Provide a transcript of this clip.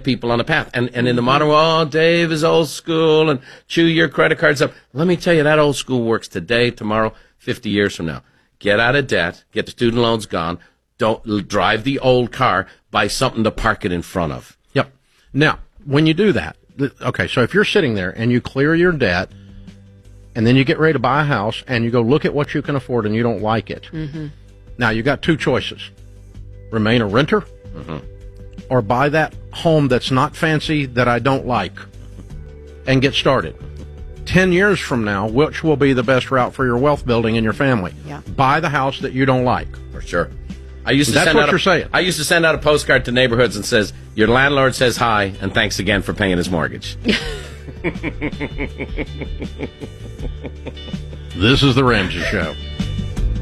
get people on a path. And in the modern world, Dave is old school and chew your credit cards up. Let me tell you, that old school works today, tomorrow, 50 years from now. Get out of debt, get the student loans gone, don't drive the old car, buy something to park it in front of. Yep. Now, when you do that, okay, so if you're sitting there and you clear your debt, and then you get ready to buy a house, and you go look at what you can afford, and you don't like it. Mm-hmm. Now, you got two choices. Remain a renter, or buy that home that's not fancy that I don't like, and get started. 10 years from now, which will be the best route for your wealth building in your family? Yeah. Buy the house that you don't like. For sure. That's what you're saying. I used to send out a postcard to neighborhoods and says, your landlord says hi, and thanks again for paying his mortgage. This is The Ramsey Show.